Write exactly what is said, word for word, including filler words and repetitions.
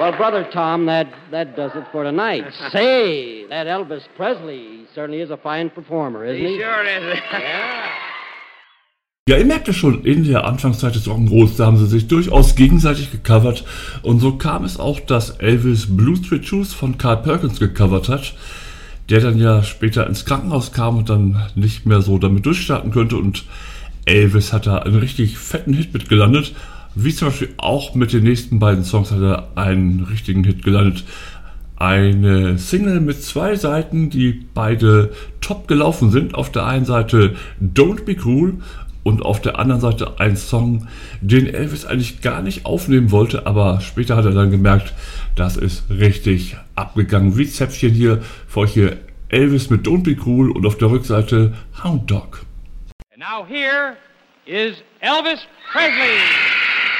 Well, Brother Tom, that, that does it for tonight. Say, that Elvis Presley certainly is a fine performer, isn't he? He sure is. Yeah. Ja, ihr merkt es schon, in der Anfangszeit des Rock'n'Rolls, da haben sie sich durchaus gegenseitig gecovert. Und so kam es auch, dass Elvis Blue Suede Shoes von Carl Perkins gecovert hat, der dann ja später ins Krankenhaus kam und dann nicht mehr so damit durchstarten könnte. Und Elvis hat da einen richtig fetten Hit mit gelandet. Wie zum Beispiel auch mit den nächsten beiden Songs hat er einen richtigen Hit gelandet. Eine Single mit zwei Seiten, die beide top gelaufen sind. Auf der einen Seite Don't Be Cruel und auf der anderen Seite ein Song, den Elvis eigentlich gar nicht aufnehmen wollte, aber später hat er dann gemerkt, das ist richtig abgegangen. Wie Zäpfchen hier für euch hier Elvis mit Don't Be Cruel und auf der Rückseite Hound Dog. And now here is Elvis Presley.